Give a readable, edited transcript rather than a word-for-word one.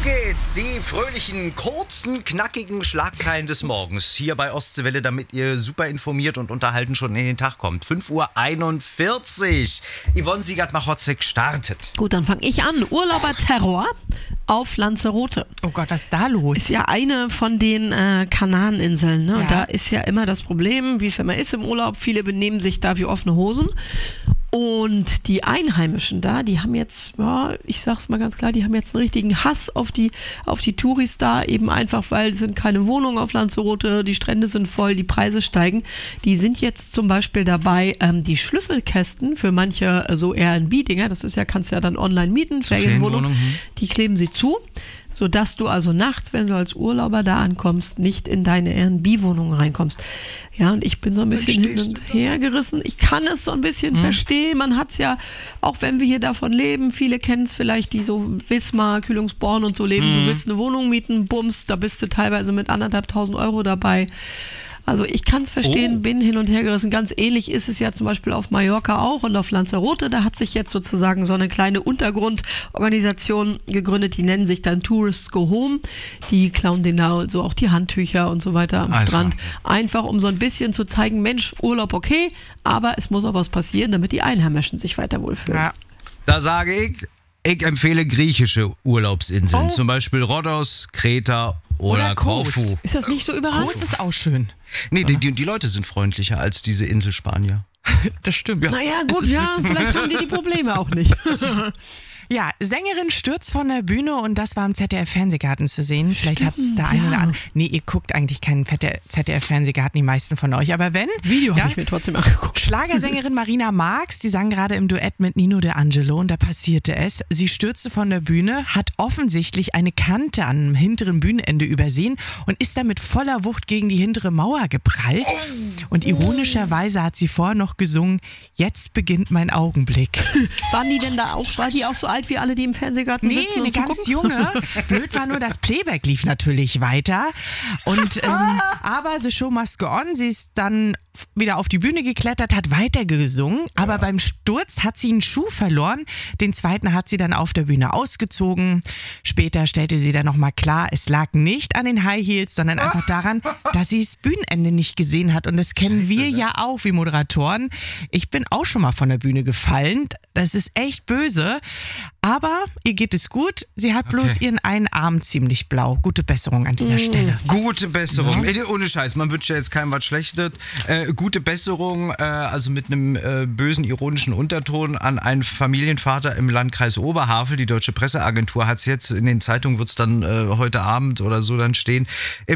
geht's, die fröhlichen, kurzen, knackigen Schlagzeilen des Morgens. Hier bei Ostseewelle, damit ihr super informiert und unterhalten schon in den Tag kommt. 5:41 Uhr. Yvonne Siegert-Machotzek startet. Gut, dann fange ich an. Urlauberterror auf Lanzarote. Oh Gott, was ist da los? Ist ja eine von den Kanareninseln. Ne? Ja. Und da ist ja immer das Problem, wie es immer ist im Urlaub, viele benehmen sich da wie offene Hosen. Und die Einheimischen da, die haben jetzt, ja, ich sag's mal ganz klar, die haben jetzt einen richtigen Hass auf die Touris da, eben einfach, weil es sind keine Wohnungen auf Lanzarote, die Strände sind voll, die Preise steigen. Die sind jetzt zum Beispiel dabei, die Schlüsselkästen für manche so Airbnb-Dinger, das ist ja, kannst du ja dann online mieten, Ferienwohnungen, die kleben sie zu, sodass du also nachts, wenn du als Urlauber da ankommst, nicht in deine Airbnb-Wohnung reinkommst. Ja, und ich bin so ein bisschen hin und her gerissen. Ich kann es so ein bisschen verstehen. Man hat es ja, auch wenn wir hier davon leben, viele kennen es vielleicht, die so Wismar, Kühlungsborn und so leben. Du willst eine Wohnung mieten, bums, da bist du teilweise mit 1.500 Euro dabei. Also ich kann es verstehen, bin hin und her gerissen. Ganz ähnlich ist es ja zum Beispiel auf Mallorca auch und auf Lanzarote. Da hat sich jetzt sozusagen so eine kleine Untergrundorganisation gegründet, die nennen sich dann Tourists Go Home. Die klauen denen da so auch die Handtücher und so weiter am Strand. Einfach um so ein bisschen zu zeigen, Mensch, Urlaub okay, aber es muss auch was passieren, damit die Einheimischen sich weiter wohlfühlen. Ja. Da sage ich empfehle griechische Urlaubsinseln. Zum Beispiel Rhodos, Kreta oder Kos. Korfu. Ist das nicht so überraschend? Kos ist auch schön. Nee, die Leute sind freundlicher als diese Inselspanier. Das stimmt. Ja. Naja, gut, ja, vielleicht haben die Probleme auch nicht. Ja, Sängerin stürzt von der Bühne und das war im ZDF-Fernsehgarten zu sehen. Vielleicht hat es der eine oder andere. Nee, ihr guckt eigentlich keinen ZDF-Fernsehgarten, die meisten von euch. Aber wenn. Video habe ich mir trotzdem angeguckt. Schlagersängerin Marina Marx, die sang gerade im Duett mit Nino De Angelo und da passierte es. Sie stürzte von der Bühne, hat offensichtlich eine Kante am hinteren Bühnenende übersehen und ist damit voller Wucht gegen die hintere Mauer geprallt. Und ironischerweise hat sie vorher noch gesungen, jetzt beginnt mein Augenblick. Waren die denn da auch, war die auch so alt wie alle, die im Fernsehgarten sitzen? Nee, eine ganz junge. Blöd war nur, das Playback lief natürlich weiter. Und aber the show must go on. Sie ist dann wieder auf die Bühne geklettert, hat weiter gesungen, aber beim Sturz hat sie einen Schuh verloren. Den zweiten hat sie dann auf der Bühne ausgezogen. Später stellte sie dann nochmal klar, es lag nicht an den High Heels, sondern einfach daran, dass sie das Bühnenende nicht gesehen hat. Und das kennen wir ja auch wie Moderatoren. Ich bin auch schon mal von der Bühne gefallen. Das ist echt böse. Aber ihr geht es gut. Sie hat bloß ihren einen Arm ziemlich blau. Gute Besserung an dieser Stelle. Gute Besserung. Ohne Scheiß, man wünscht ja jetzt keinem was Schlechtes. Gute Besserung, also mit einem bösen, ironischen Unterton an einen Familienvater im Landkreis Oberhavel. Die Deutsche Presseagentur hat es jetzt, in den Zeitungen wird es dann heute Abend oder so dann stehen.